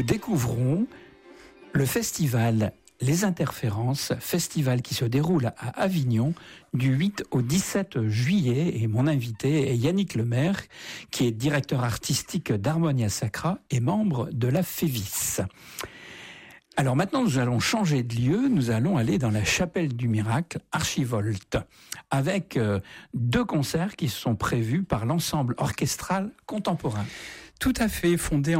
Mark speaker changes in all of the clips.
Speaker 1: découvrons le festival Les Interférences, festival qui se déroule à Avignon du 8 au 17 juillet. Et mon invité est Yannick Lemaire, qui est directeur artistique d'Harmonia Sacra et membre de la FEVIS. Alors maintenant, nous allons changer de lieu. Nous allons aller dans la chapelle du miracle, Archivolte, avec deux concerts qui sont prévus par l'ensemble orchestral contemporain.
Speaker 2: Tout à fait, fondé en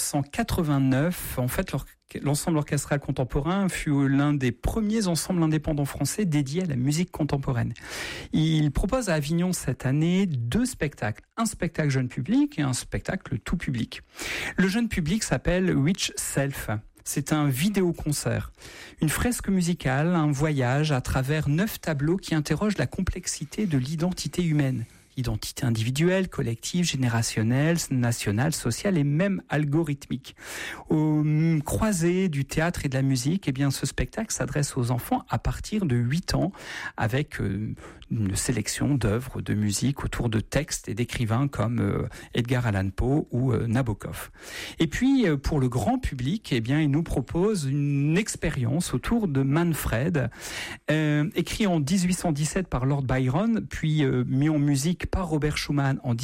Speaker 2: 1989. En fait, l'ensemble orchestral contemporain fut l'un des premiers ensembles indépendants français dédiés à la musique contemporaine. Il propose à Avignon cette année 2 spectacles. Un spectacle jeune public et un spectacle tout public. Le jeune public s'appelle Which Self. C'est un vidéo-concert, une fresque musicale, un voyage à travers 9 tableaux qui interrogent la complexité de l'identité humaine. Identité individuelle, collective, générationnelle, nationale, sociale et même algorithmique. Au croisé du théâtre et de la musique, eh bien, ce spectacle s'adresse aux enfants à partir de 8 ans avec une sélection d'œuvres de musique autour de textes et d'écrivains comme Edgar Allan Poe ou Nabokov. Et puis, pour le grand public, eh bien, il nous propose une expérience autour de Manfred, écrit en 1817 par Lord Byron, puis mis en musique par Robert Schumann en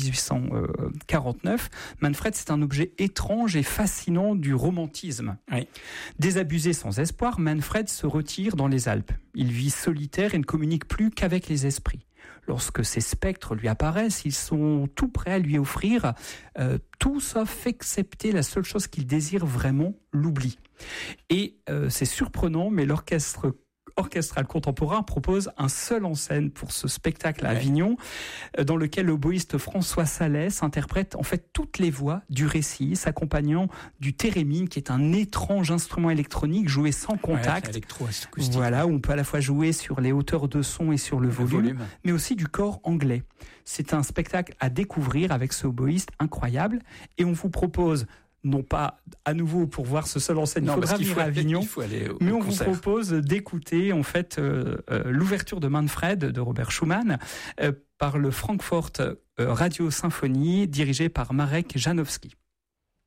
Speaker 2: 1849. Manfred, c'est un objet étrange et fascinant du romantisme. Oui. Désabusé sans espoir, Manfred se retire dans les Alpes. Il vit solitaire et ne communique plus qu'avec les esprits. Lorsque ces spectres lui apparaissent, ils sont tout prêts à lui offrir tout sauf excepté la seule chose qu'il désire vraiment, l'oubli. Et c'est surprenant, mais l'orchestre orchestral contemporain propose un seul en scène pour ce spectacle à Avignon, dans lequel l'oboïste François Salès interprète en fait toutes les voix du récit, s'accompagnant du thérémine, qui est un étrange instrument électronique joué sans contact. Voilà, où on peut à la fois jouer sur les hauteurs de son et sur le volume, mais aussi du corps anglais. C'est un spectacle à découvrir avec ce oboïste incroyable, et on vous propose, non pas à nouveau pour voir ce seul en scène, il faudra venir à Avignon, mais on vous propose d'écouter en fait l'ouverture de Manfred de Robert Schumann par le Frankfurt Radio Symphonie dirigé par Marek Janowski.